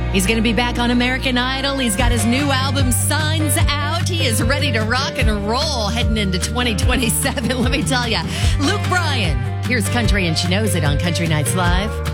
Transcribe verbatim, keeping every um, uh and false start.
He's going to be back on American Idol. He's got his new album, Signs, out. He is ready to rock and roll heading into twenty twenty-seven. Let me tell you. Luke Bryan. Here's Country, and she knows it on Country Nights Live.